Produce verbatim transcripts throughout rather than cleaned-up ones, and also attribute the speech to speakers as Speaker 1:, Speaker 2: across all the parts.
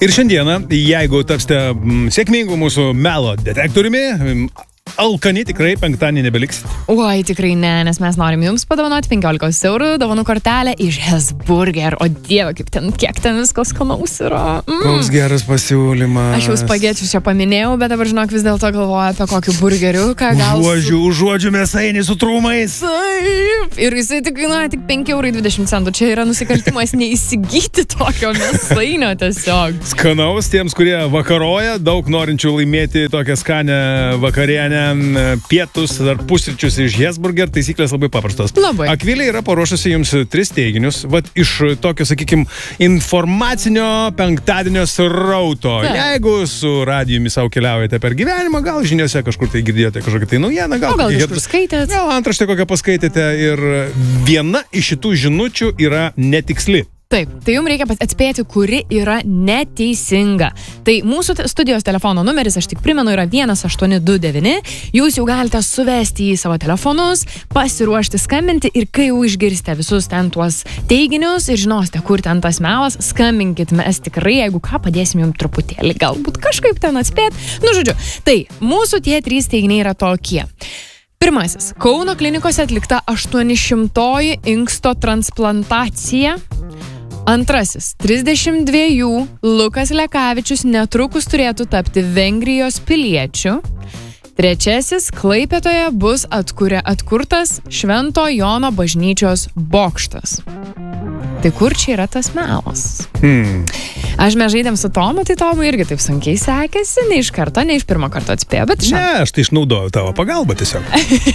Speaker 1: Ir šiandieną, jeigu tapsite sėkmingų mūsų melo detektoriumi, alkani tikrai penktadienį nebeliks.
Speaker 2: Oi, tikrai ne, nes mes norim jums padovanoti penkiolikos eurų dovanų kortelę iš Hesburger. O dieve, kaip ten, kiek ten viskas skanaus yra. Mm.
Speaker 1: Koks geras pasiūlymas.
Speaker 2: Aš jau spagečius čia paminėjau, bet dabar žinok vis dėlto galvoju apie kokį burgeriuką.
Speaker 1: Užuodžiu, užuodžiu mėsainį su trūmais.
Speaker 2: Taip. Ir jisai tik kainuoja tik penki eurai dvidešimt centų. Čia yra nusikaltimas neįsigyti tokio mėsainio tiesiog.
Speaker 1: Skanaus tiems, kurie vakaroja, daug norinčių laimėti tokią skanę vakarienę, pietus ar pusryčius iš Hesburger, taisyklės labai paprastos.
Speaker 2: Labai.
Speaker 1: Akvilė yra paruošusi jums tris teiginius, vat iš tokio, sakykime, informacinio penktadienio srauto.
Speaker 2: Ta.
Speaker 1: Jeigu su radijumi savo keliaujate per gyvenimą, gal žiniose kažkur tai girdėjote kažkokią tai naujieną, gal,
Speaker 2: o gal
Speaker 1: kažkur
Speaker 2: kažkur skaitėt.
Speaker 1: Gal antraštę kokią paskaitėte ir viena iš šitų žinučių yra netiksli.
Speaker 2: Taip, tai jums reikia atspėti, kuri yra neteisinga. Tai mūsų studijos telefono numeris, aš tik primenu, yra vienas aštuoni du devyni. Jūs jau galite suvesti į savo telefonus, pasiruošti skambinti ir kai jau išgirsite visus ten tuos teiginius ir žinosite, kur ten tas melas, skambinkit, mes tikrai, jeigu ką, padėsim jums truputėlį, galbūt kažkaip ten atspėt. Nu, žodžiu, tai mūsų tie trys teiginiai yra tokie. Pirmasis. Kauno klinikose atlikta aštuonišimtoji inksto transplantacija. Antrasis. trisdešimt dviejų Lukas Lekavičius netrukus turėtų tapti Vengrijos piliečiu. Trečiasis. Klaipėdoje bus atkuria, atkurtas Švento Jono bažnyčios bokštas. Tai kur čia yra tas melas?
Speaker 1: Hmm.
Speaker 2: Aš mes žaidėm su Tomu, tai Tomui irgi taip sunkiai sekėsi, ne iš karto, ne iš pirmo karto atspėjo, bet šiandien.
Speaker 1: Ne, aš tai išnaudojau tavo pagalbą tiesiog.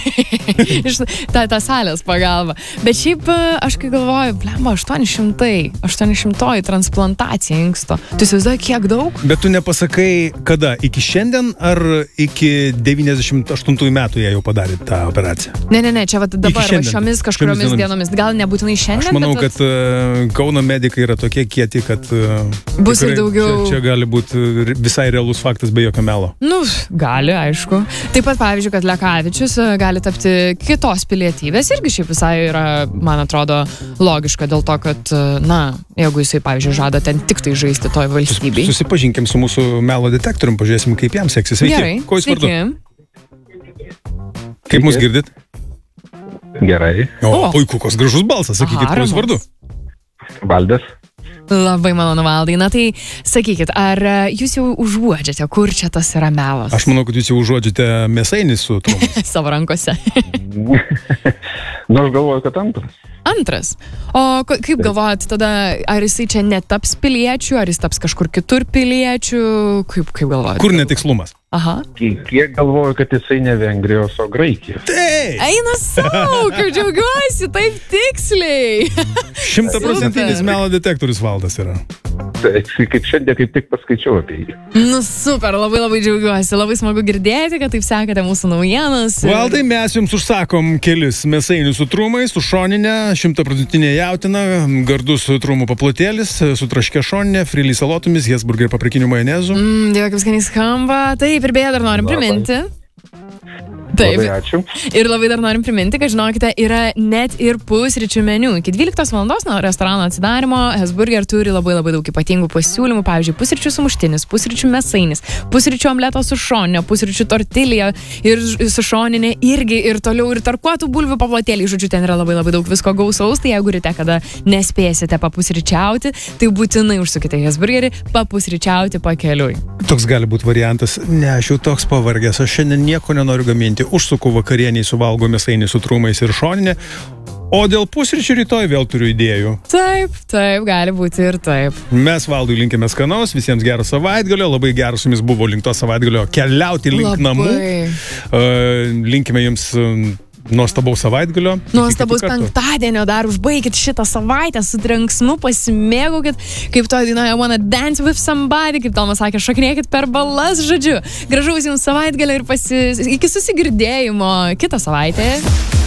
Speaker 2: Iš ta, ta salės pagalba. Bet šiaip aš kai galvoju, blemba, aštuoni šimtai, aštuoni šimtoji transplantacija inksto. Tu įsivaizduoji, kiek daug?
Speaker 1: Bet tu nepasakai, kada? Iki šiandien ar iki devyniasdešimt aštuntųjų metų jie jau padarė tą operaciją?
Speaker 2: Ne, ne, ne, čia va dabar, va, šiomis kažkuriomis
Speaker 1: šiomis
Speaker 2: dienomis. Gal nebūtinai šiandien,
Speaker 1: aš manau,
Speaker 2: bet...
Speaker 1: kad uh, Kauno medikai yra tokie kieti, kad uh,
Speaker 2: bus ir daugiau.
Speaker 1: Čia, čia gali būti visai realus faktas be jokio melo.
Speaker 2: Nu, gali, aišku. Taip pat, pavyzdžiui, kad Lekavičius gali tapti kitos pilietybės. Irgi šiaip visai yra, man atrodo, logiška dėl to, kad, na, jeigu jisai, pavyzdžiui, žada ten tik tai žaisti toj valstybei.
Speaker 1: Susipažinkim su mūsų melo detektorium, pažiūrėsim, kaip jam seksis. Sveiki.
Speaker 2: Gerai,
Speaker 1: Ko jūs vardu?
Speaker 2: Sveiki.
Speaker 1: Kaip mus girdit?
Speaker 3: Gerai.
Speaker 1: O,
Speaker 2: O.
Speaker 1: puiku, koks gražus balsas, sakykit,
Speaker 2: Aha,
Speaker 1: ko jūs vardu?
Speaker 3: Valdas.
Speaker 2: Labai malonu, Valdai. Na tai sakykit, ar jūs jau užuodžiate, kur čia tas yra melas?
Speaker 1: Aš manau, kad jūs jau užuodžiate mėsainį su trumais.
Speaker 2: Savo rankose.
Speaker 3: Nu, aš galvoju, kad antras.
Speaker 2: Antras. O ko- kaip galvojat tada, ar jisai čia netaps piliečiu, ar jis taps kažkur kitur piliečiu? Kaip, kaip galvojat?
Speaker 1: Kur netikslumas?
Speaker 2: Aha.
Speaker 3: Kiek kiek galvoju, kad jisai ne Vengrijos, o Graikijos.
Speaker 1: Taip!
Speaker 2: Eina savo, kaip džiaugiuosi, taip tiksliai.
Speaker 1: Šimtaprocentinis
Speaker 2: Super.
Speaker 1: melo detektorius Valdas yra.
Speaker 3: Tai kaip šiandien kaip tik paskaičiau apie jį.
Speaker 2: Nu super, labai labai džiaugiuosi, labai smagu girdėti, kad taip sekate mūsų naujienas.
Speaker 1: Valdai, mes jums užsakom kelis mėsainius su trumais, su šoninė, šimtaprocentinė jautina, gardus trumų paplotėlis, su traškia šoninė, frily salotomis, Hesburger paprikiniu majonezu.
Speaker 2: Mm, Dieve, kaip skaniai skamba. Taip, ir beje dar norim
Speaker 3: Labai.
Speaker 2: priminti. Taip.
Speaker 3: Labai ačiū.
Speaker 2: Ir labai dar norim priminti, kad žinokite, yra net ir pusryčių meniu. Iki dvyliktos valandos nuo restorano atsidarimo Hesburger turi labai labai daug ypatingų pasiūlymų. Pavyzdžiui, pusryčių sumuštinis, pusryčių mėsainis, pusryčių omleto su šoninė, pusryčių tortilija ir su šoninė irgi ir toliau ir tarkuotų bulvių paplotėliai. Žodžiu, ten yra labai labai daug visko gausaus. Tai jeigu ryte, kada nespėsite papusryčiauti, tai būtinai užsukite į Hesburgerį papusryčiauti pakeliui.
Speaker 1: Toks gali būti variantas. Ne, aš jau toks pavargęs, aš šiandien nieko nenoriu gaminti. Užsuku vakarieniai, suvalgo mėsainį su trumais ir šoninė. O dėl pusryčių rytoj vėl turiu idėjų.
Speaker 2: Taip, taip, gali būti ir taip.
Speaker 1: Mes Valdui linkime skanaus, visiems gero savaitgalio, labai geras su jumis buvo link to savaitgalio keliauti link
Speaker 2: Labai.
Speaker 1: namų. Uh, linkime jums uh, nuostabaus savaitgalio.
Speaker 2: Nuostabaus
Speaker 1: Iki kitų kartų.
Speaker 2: penktadienio dar užbaikit šitą savaitę su trenksmu, pasimėgaukit, kaip to dainoje I wanna dance with somebody, kaip Tomas sakė, šokinėkit per balas, žodžiu. Gražaus jums savaitgalio ir pasi... iki susigirdėjimo kitą savaitę.